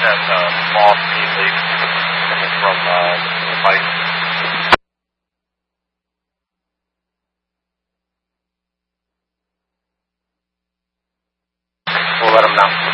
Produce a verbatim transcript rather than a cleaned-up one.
that uh, small steam leak coming from uh, the pipe. We'll let them know.